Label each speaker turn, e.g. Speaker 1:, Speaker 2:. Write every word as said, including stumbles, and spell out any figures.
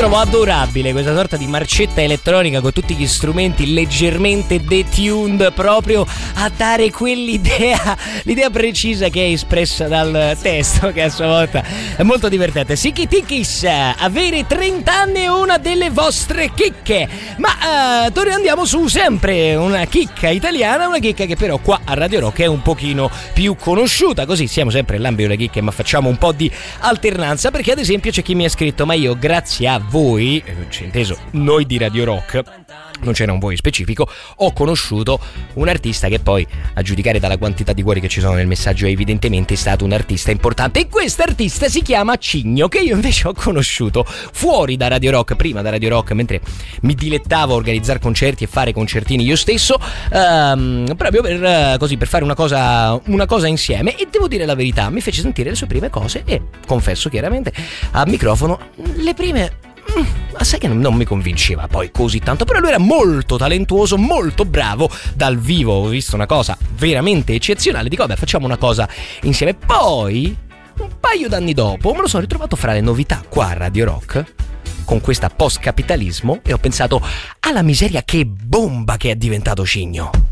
Speaker 1: trovo adorabile questa sorta di marcetta elettronica con tutti gli strumenti leggermente detuned, proprio a dare quell'idea, l'idea precisa che è espressa dal testo, che a sua volta è molto divertente. Siki Tikis, avere trenta anni è una delle vostre chicche, ma uh, torniamo su sempre una chicca italiana, una chicca che però qua a Radio Rock è un pochino più conosciuta, così siamo sempre nell'ambito delle chicche ma facciamo un po' di alternanza, perché ad esempio c'è chi mi ha scritto: ma io grazie a voi, c'è inteso noi di Radio Rock, non c'era un voi specifico, ho conosciuto un artista che poi, a giudicare dalla quantità di cuori che ci sono nel messaggio, è evidentemente stato un artista importante, e questo artista si chiama Cigno, che io invece ho conosciuto fuori da Radio Rock, prima da Radio Rock, mentre mi dilettavo a organizzare concerti e fare concertini io stesso, ehm, proprio per, così, per fare una cosa, una cosa insieme, e devo dire la verità, mi fece sentire le sue prime cose e confesso chiaramente a microfono, le prime... Ma sai che non mi convinceva poi così tanto, però lui era molto talentuoso, molto bravo. Dal vivo ho visto una cosa veramente eccezionale, dico vabbè, facciamo una cosa insieme. Poi un paio d'anni dopo me lo sono ritrovato fra le novità qua a Radio Rock con questa post capitalismo e ho pensato alla miseria, che bomba che è diventato Cigno.